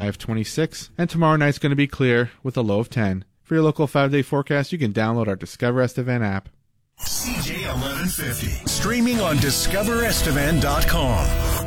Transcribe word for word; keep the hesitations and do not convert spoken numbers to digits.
high of twenty-six, and tomorrow night's going to be clear with a low of ten. For your local five-day forecast, you can download our Discover Estevan app. C J eleven fifty, streaming on discover estevan dot com.